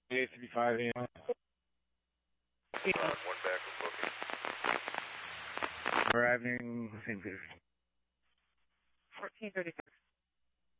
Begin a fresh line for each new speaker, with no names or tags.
8:55 a.m.
One back with booking.
Arriving St. Peter.
14:35.